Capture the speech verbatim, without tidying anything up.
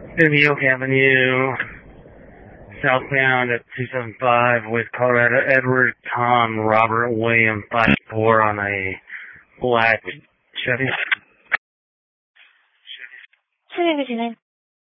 thirty Oak Avenue, southbound at two seven five with Colorado, Edward Tom Robert William five four on a black Chevy. Chevy.